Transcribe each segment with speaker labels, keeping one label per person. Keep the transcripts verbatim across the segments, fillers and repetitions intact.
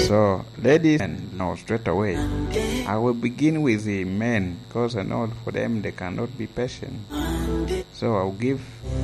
Speaker 1: So, ladies, and no, straight away. I will begin with the men because I know for them they cannot be patient. So I'll give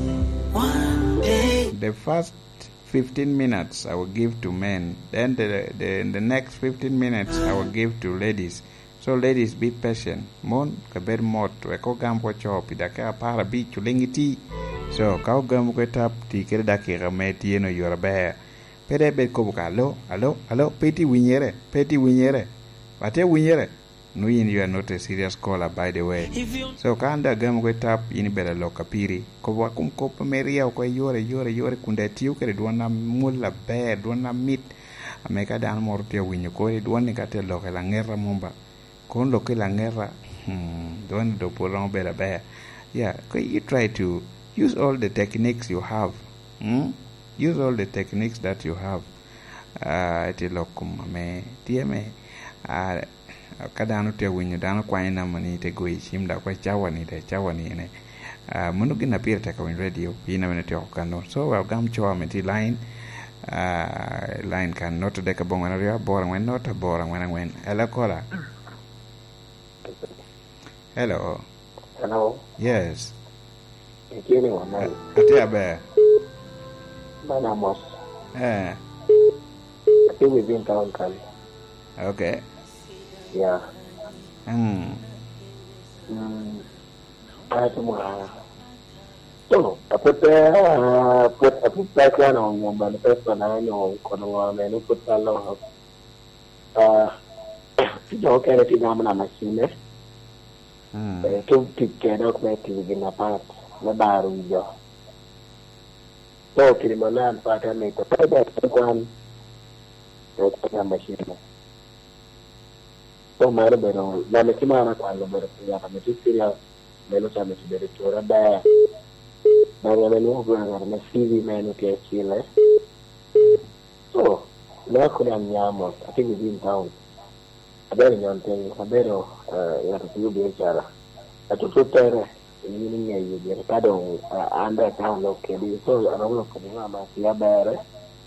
Speaker 1: the first fifteen minutes I will give to men. Then the, the the next fifteen minutes I will give to ladies. So ladies, be patient. Mon kaber mot we ko gam ko chop idaka para bi chulingiti. So kau gam ko tap ti kere dakika meti no yorbe. Pede bet ko buka alo alo alo peti winyere peti winyere. Bate winyere. No, you are not a serious caller, by the way. So, kanda gam ko tap ini bela lokapiri. Ko wa kum ko pameria ko yore yore yore kunda tiu kere duana mula bear duana meat. Ameka dan morte winyo ko duana kate loke la ngera momba. Kon loke la ngera hmm duana do porong bela bear. Yeah, you try to use all the techniques you have. Hmm? Use all the techniques that you have. Ah, iti lokum me tieme. Ah, kadano te winyo dano kwani na mani te goi chimda kwa chawani te chawani ne uh, munugi na pira te kawin radio pina mene te okano so welcome to our meti line uh, line kan not de ka bonga na ria borang wen not borang wen wen hello kola hello
Speaker 2: hello
Speaker 1: yes
Speaker 2: kini wa mai
Speaker 1: ati abe
Speaker 2: bana mos
Speaker 1: eh
Speaker 2: ati within town kan
Speaker 1: okay.
Speaker 2: Yeah.
Speaker 1: Hmm.
Speaker 2: Hmm. I don't know. So, I put there, put I put back on on one, but the first one I know, Konoa, man, who put that long. Uh, you don't get anything on my machine.
Speaker 1: Hmm.
Speaker 2: To pick it up, make it in a part, the bar with you. So, Kilimanan, but I make the paper one, that's the machine. So mara bero la metimana kwalo bero ya kametifiria meno cha metibere tora ba na wale no gwa na sivi meno ke chile so la kuna nyamo I think within town abere nyonte abero ya tuyo bi chara atututere ni ni ngai bi kado anda town lokedi so anaona kwa ma ya bere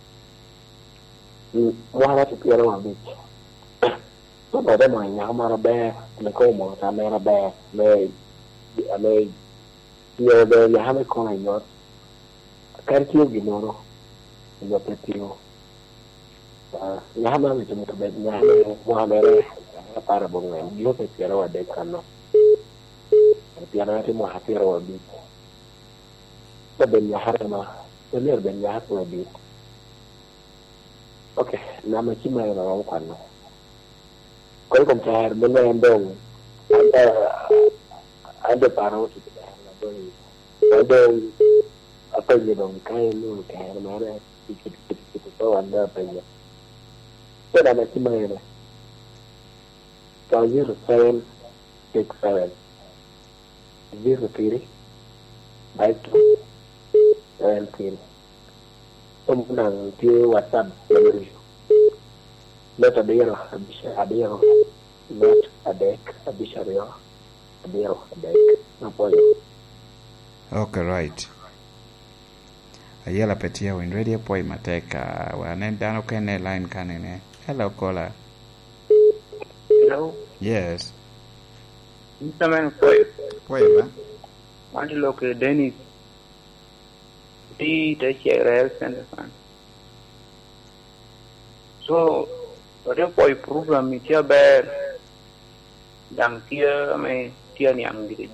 Speaker 2: ni wala tupiera wa bichi so by the way, I'm not a bear, I'm como, I'm not a bear, may, I may, you know, you have a coin, not, I can't kill you, no, in your petio. You have a little bit, you have a parable, and you have a piano at the canoe. And piano at more happy or beat. So then you have a, then you have a beat. Okay, now I'm a chimney in a long canoe. Kau compare mana yang dong ada ada paruh itu ada ada apa je dong kain lu kain mana sedikit sedikit itu ada apa je so dah macam mana kau zero seven six seven zero three five two seven three so menang di WhatsApp dari not a beer, a bisha, a beer, not a deck, a bishario, a beer, a deck, no point.
Speaker 1: Okay, right. Ayala petia win radio poi mateka wane dano kene line kanene. Hello caller.
Speaker 3: Hello.
Speaker 1: Yes.
Speaker 3: Mister Man poi.
Speaker 1: Poi ba?
Speaker 3: Want to look at Dennis. The the share center fan. So Pada poi program ni dia ber, yang dia me dia ni ang gitu.